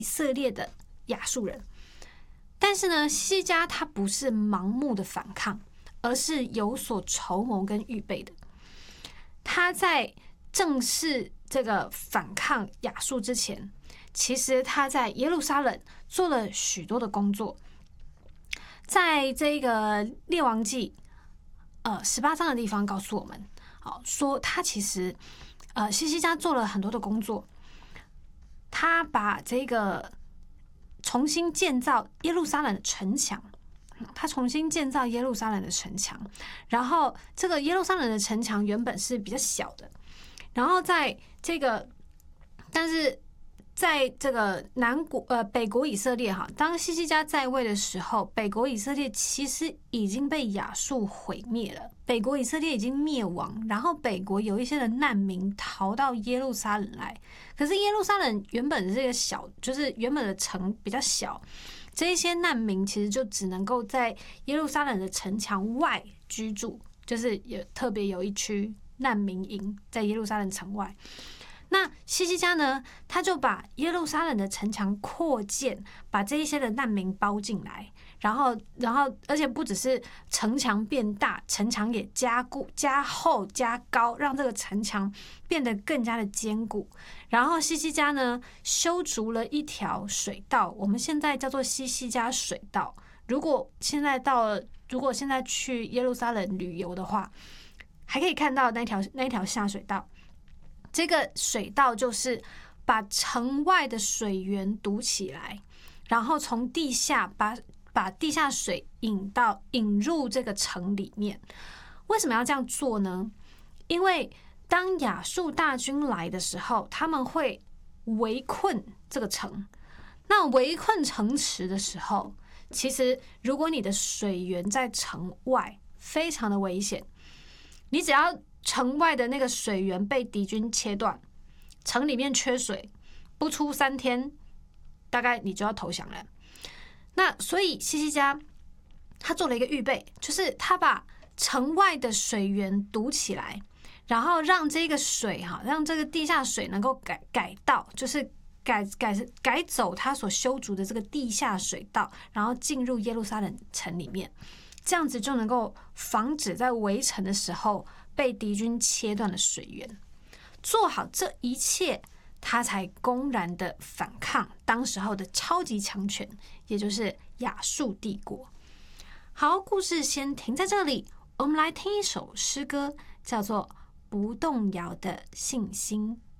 以色列的亚述人。但是呢，西西家他不是盲目的反抗，而是有所筹谋跟预备的。他在正式这个反抗亚述之前，其实他在耶路撒冷做了许多的工作。在这个列王记18章的地方告诉我们，说他其实西西家做了很多的工作，他把这个重新建造耶路撒冷的城墙。他重新建造耶路撒冷的城墙，然后这个耶路撒冷的城墙原本是比较小的，然后但是在这个北国以色列当西西家在位的时候，北国以色列其实已经被亚述毁灭了，北国以色列已经灭亡，然后北国有一些的难民逃到耶路撒冷来，可是耶路撒冷原本这个就是原本的城比较小。这一些难民其实就只能够在耶路撒冷的城墙外居住，就是也特别有一区难民营在耶路撒冷城外。那西西家呢，他就把耶路撒冷的城墙扩建，把这一些的难民包进来，然后而且不只是城墙变大，城墙也加厚加高，让这个城墙变得更加的坚固。然后西西家呢，修筑了一条水道，我们现在叫做西西家水道。如果现在去耶路撒冷旅游的话，还可以看到那条下水道。这个水道就是把城外的水源堵起来，然后从地下把地下水引入这个城里面。为什么要这样做呢？因为当亚述大军来的时候，他们会围困这个城。那围困城池的时候，其实如果你的水源在城外，非常的危险。你只要城外的那个水源被敌军切断，城里面缺水，不出3天，大概你就要投降了。那所以西西家他做了一个预备，就是他把城外的水源堵起来，然后让这个水让这个地下水能够改道，就是改走他所修筑的这个地下水道，然后进入耶路撒冷城里面。这样子就能够防止在围城的时候被敌军切断了水源。做好这一切，他才公然的反抗当时候的超级强权，也就是亚述帝国。好，故事先停在这里，我们来听一首诗歌，叫做《不动摇的信心》。